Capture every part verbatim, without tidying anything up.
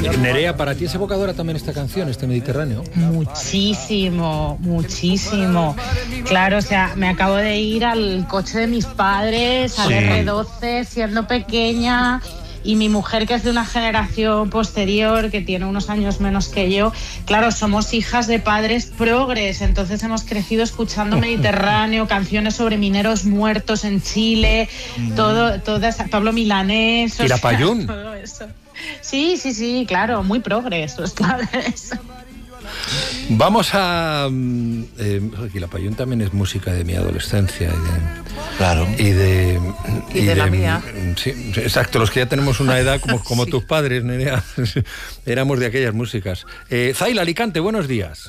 Nerea, ¿para ti es evocadora también esta canción, este Mediterráneo? Muchísimo, muchísimo. Claro, o sea, me acabo de ir al coche de mis padres, al Sí. erre doce, siendo pequeña. Y mi mujer, que es de una generación posterior, que tiene unos años menos que yo, claro, somos hijas de padres progres, entonces hemos crecido escuchando Mediterráneo, canciones sobre mineros muertos en Chile, mm. todo, todo esa, Pablo Milanés, Quilapayún. O sea, todo eso. Sí, sí, sí, claro, muy progres los padres. Vamos a... Eh, Quilapayún también es música de mi adolescencia y de... Claro. Y de... Y, y de, de la mía. Sí, exacto, los que ya tenemos una edad como, como sí. tus padres, Nerea, éramos de aquellas músicas. Eh, Zaila, Alicante, buenos días.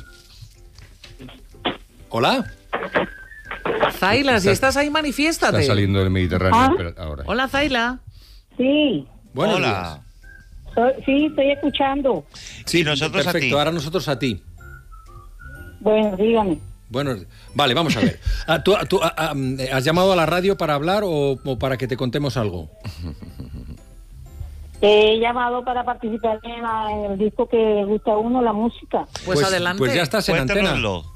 Hola. Zaila, si estás ahí, manifiéstate. Está saliendo del Mediterráneo ¿Ah? pero ahora. Hola, Zaila. Sí. Buenos Hola. días. Soy, sí, estoy escuchando. Sí, nosotros perfecto, a ti. ahora nosotros a ti. Bueno, dígame. Bueno, vale, vamos a ver. Ah, ¿Tú, tú ah, ah, has llamado a la radio para hablar o, o para que te contemos algo? He llamado para participar en, la, en el disco que le gusta a uno, la música. Pues, pues adelante. Pues ya estás en antena.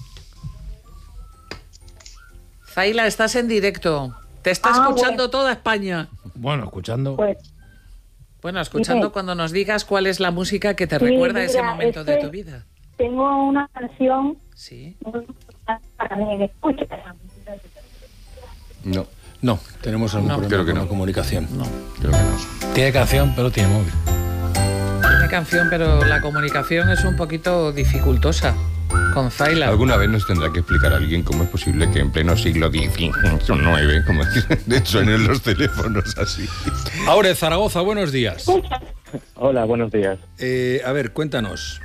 Zaila, estás en directo. Te está Ah, escuchando bueno. toda España. Bueno, escuchando... Pues Bueno, escuchando Dime. cuando nos digas cuál es la música que te Sí, recuerda mira, ese momento es de que- tu vida. tengo una canción Sí. para mí, escucha. No, No, tenemos algún No. problema Creo que con no. la comunicación. No. creo que no. Tiene canción, pero tiene móvil. Tiene canción, pero la comunicación es un poquito dificultosa con Zaila. Alguna vez nos tendrá que explicar a alguien cómo es posible que en pleno siglo diecinueve, como dicen, suenen los teléfonos así. Ahora, en Zaragoza, buenos días. Hola, buenos días. Eh, a ver, cuéntanos.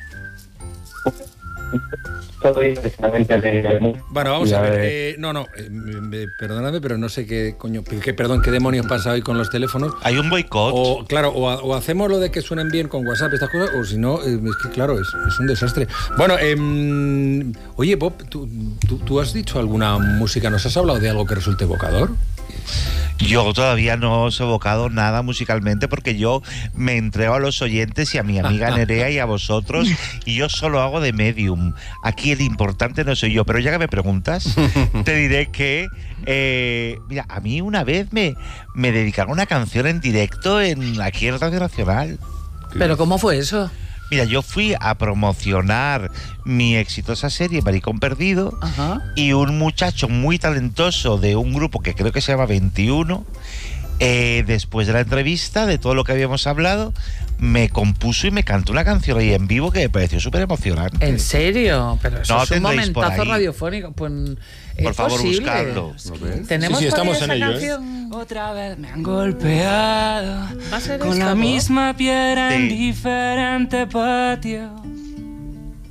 Soy precisamente de... Bueno, vamos a Ya, ver. eh. Eh, no, no, eh, eh, perdóname, pero no sé qué coño, qué, perdón, qué demonios pasa hoy con los teléfonos. Hay un boicot. O, claro, o, o hacemos lo de que suenen bien con WhatsApp, estas cosas, o si no, eh, es que claro, es, es un desastre. Bueno, eh, oye, Bob, ¿tú, tú, ¿tú has dicho alguna música? ¿Nos has hablado de algo que resulte evocador? Yo todavía no os he evocado nada musicalmente porque yo me entrego a los oyentes y a mi amiga Nerea y a vosotros y yo solo hago de medium. Aquí el importante no soy yo, pero ya que me preguntas, te diré que, eh, mira, a mí una vez me, me dedicaron una canción en directo en aquí en Radio Nacional. ¿Pero cómo fue eso? Mira, yo fui a promocionar mi exitosa serie Maricón Perdido. Ajá. Y un muchacho muy talentoso de un grupo que creo que se llama veintiuno, eh, después de la entrevista, de todo lo que habíamos hablado, me compuso y me cantó una canción ahí en vivo que me pareció súper emocionante. ¿En serio? Pero eso No es un tendréis por momentazo ahí. radiofónico. Pues, ¿es Por favor, posible? buscadlo. ¿Tenemos Sí, sí, estamos todavía en esa ello, ¿eh? canción? Otra vez me han golpeado ¿Va a ser con esta, la Bob? misma piedra en Sí. diferente patio.